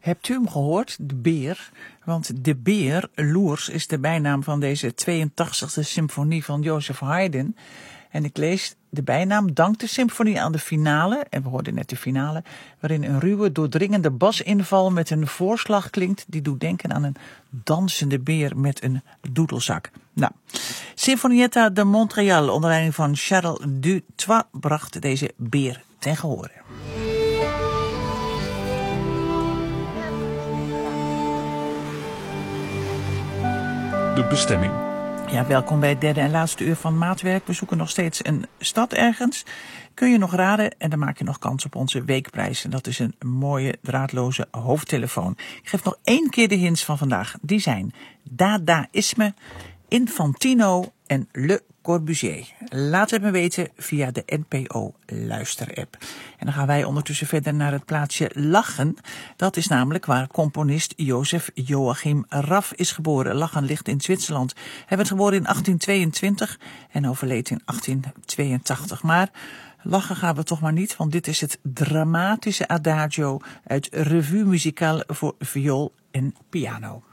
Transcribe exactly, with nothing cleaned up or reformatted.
Hebt u hem gehoord, de beer? Want de beer, Loers, is de bijnaam van deze tweeëntachtigste symfonie van Joseph Haydn. En ik lees, de bijnaam dankt de symfonie aan de finale, en we hoorden net de finale, waarin een ruwe, doordringende basinval met een voorslag klinkt die doet denken aan een dansende beer met een doedelzak. Nou, Sinfonietta de Montréal onder leiding van Charles Dutoit bracht deze beer ten gehore. De bestemming. Ja, welkom bij het derde en laatste uur van Maatwerk. We zoeken nog steeds een stad ergens. Kun je nog raden en dan maak je nog kans op onze weekprijs. En dat is een mooie draadloze hoofdtelefoon. Ik geef nog één keer de hints van vandaag. Die zijn Dadaïsme, Infantino en Le Corbusier. Laat het me weten via de N P O luisterapp. En dan gaan wij ondertussen verder naar het plaatsje Lachen. Dat is namelijk waar componist Joseph Joachim Raff is geboren. Lachen ligt in Zwitserland. Hij werd geboren in achttien tweeëntwintig en overleed in achttien tweeëntachtig. Maar lachen gaan we toch maar niet, want dit is het dramatische adagio uit Revue Musicale voor viool en piano.